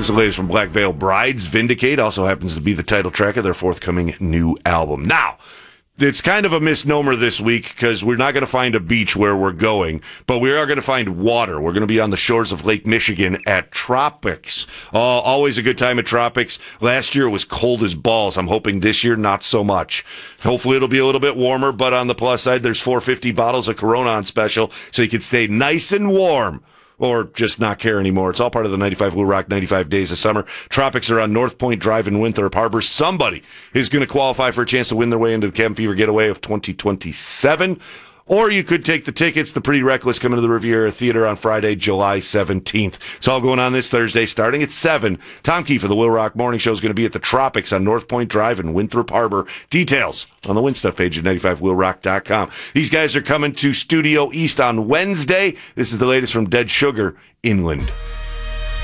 This is the latest from Black Veil Brides. Vindicate also happens to be the title track of their forthcoming new album. Now, it's kind of a misnomer this week because we're not going to find a beach where we're going, but we are going to find water. We're going to be on the shores of Lake Michigan at Tropics. Always a good time at Tropics. Last year it was cold as balls. I'm hoping this year not so much. Hopefully it'll be a little bit warmer, but on the plus side, there's 450 bottles of Corona on special, so you can stay nice and warm. Or just not care anymore. It's all part of the 95 Blue Rock 95 Days of Summer. Tropics are on North Point Drive in Winthrop Harbor. Somebody is going to qualify for a chance to win their way into the Cabin Fever Getaway of 2027. Or you could take the tickets. The Pretty Reckless coming to the Riviera Theater on Friday, July 17th. It's all going on this Thursday starting at 7. Tom Keefe of the Will Rock Morning Show is going to be at the Tropics on North Point Drive in Winthrop Harbor. Details on the Win Stuff page at 95willrock.com. These guys are coming to Studio East on Wednesday. This is the latest from Dead Sugar, Inland.